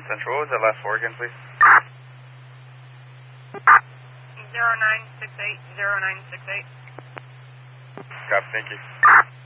Central. What was that last four again, please? 0968, 0968. Copy, thank you.